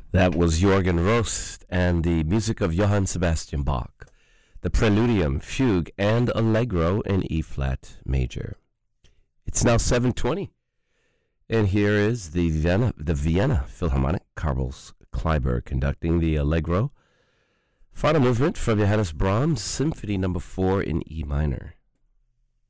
That was Jorgen Rost and the music of Johann Sebastian Bach, the Preludium, Fugue, and Allegro in E-flat major. It's now 7:20, and here is the Vienna Philharmonic, Carl Kleiber conducting the Allegro, final movement from Johannes Brahms, Symphony No. 4 in E minor.